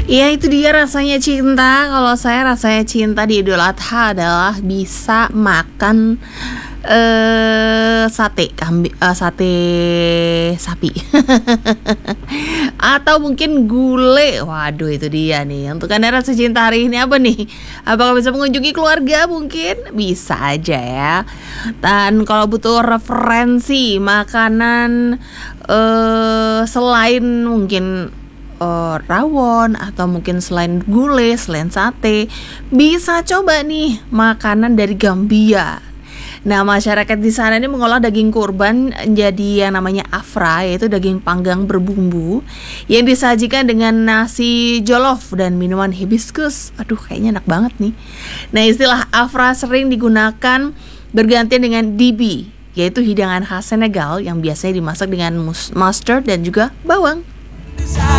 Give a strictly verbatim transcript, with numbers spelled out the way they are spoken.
Ya itu dia rasanya cinta. Kalau saya rasanya cinta di Idul Adha adalah bisa makan eh sate kambing, eh, sate sapi. Atau mungkin gulai. Waduh itu dia nih. Untuk Anda rasa cinta hari ini apa nih? Apakah bisa mengunjungi keluarga mungkin? Bisa aja ya. Dan kalau butuh referensi makanan eh selain mungkin uh, rawon atau mungkin selain gulai, selain sate, bisa coba nih makanan dari Gambia. Nah, masyarakat di sana ini mengolah daging kurban jadi yang namanya afra, yaitu daging panggang berbumbu yang disajikan dengan nasi jollof dan minuman hibiscus. Aduh, kayaknya enak banget nih. Nah, istilah afra sering digunakan bergantian dengan dibi, yaitu hidangan khas Senegal yang biasanya dimasak dengan mus- mustard dan juga bawang.